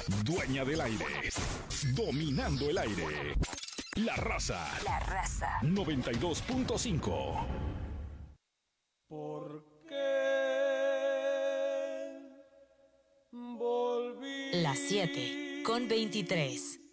Dueña del aire. Dominando el aire. La Raza. 92.5. ¿Por qué volví? Las 7:23.